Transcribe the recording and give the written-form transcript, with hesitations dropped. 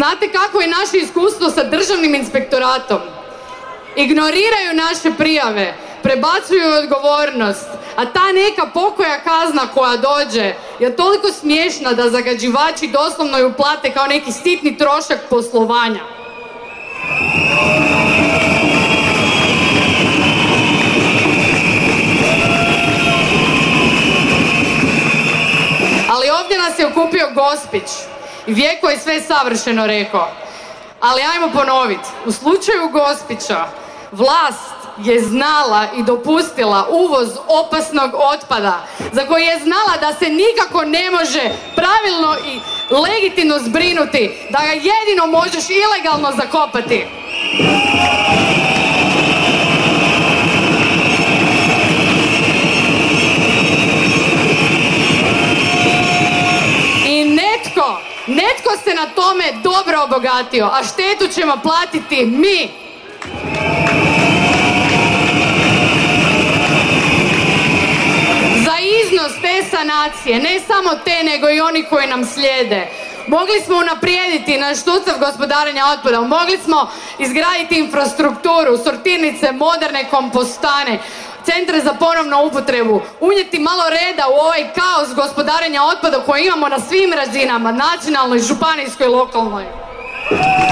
Znate kako je naše iskustvo sa državnim inspektoratom? Ignoriraju naše prijave, prebacuju odgovornost, a ta neka pokoja kazna koja dođe je toliko smiješna da zagađivači doslovno ju plate kao neki sitni trošak poslovanja. Ali ovdje nas je okupio Gospić i Vjeko je sve savršeno rekao. Ali ajmo ponoviti, u slučaju Gospića vlast je znala i dopustila uvoz opasnog otpada za koji je znala da se nikako ne može pravilno i legitimno zbrinuti, da ga jedino možeš ilegalno zakopati. I netko se na tome dobro obogatio, a štetu ćemo platiti mi. Za iznos te sanacije, ne samo te, nego i oni koji nam slijede, mogli smo unaprijediti naš sustav gospodarenja otpadom, mogli smo izgraditi infrastrukturu, sortirnice, moderne kompostane, centre za ponovnu upotrebu, unijeti malo reda u ovaj kaos gospodarenja otpadom koji imamo na svim razinama, nacionalnoj, županijskoj, lokalnoj.